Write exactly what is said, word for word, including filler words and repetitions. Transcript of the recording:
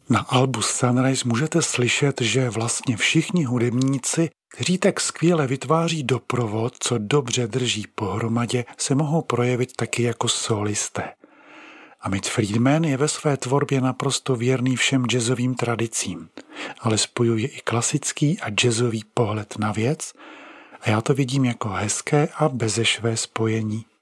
Na albu Sunrise můžete slyšet, že vlastně všichni hudebníci, kteří tak skvěle vytváří doprovod, co dobře drží pohromadě, se mohou projevit taky jako solisté. Amit Friedman je ve své tvorbě naprosto věrný všem jazzovým tradicím, ale spojuje i klasický a jazzový pohled na věc a já to vidím jako hezké a bezešvé spojení.